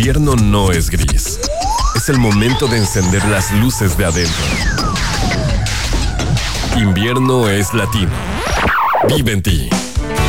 invierno no es gris. Es el momento de encender las luces de adentro. Invierno es latino. Vive en ti.